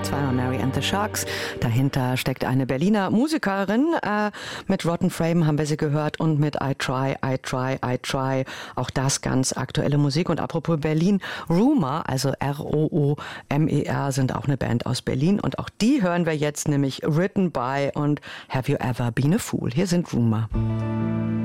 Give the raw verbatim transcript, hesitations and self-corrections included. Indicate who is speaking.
Speaker 1: zweimal Mary and the Sharks. Dahinter steckt eine Berliner Musikerin. Äh, mit Rotten Frame haben wir sie gehört und mit I Try, I Try, I Try. Auch das ganz aktuelle Musik. Und apropos Berlin, Rumour, also R O O M E R, sind auch eine Band aus Berlin. Und auch die hören wir jetzt, nämlich Written by und Have You Ever Been a Fool. Hier sind Rumour.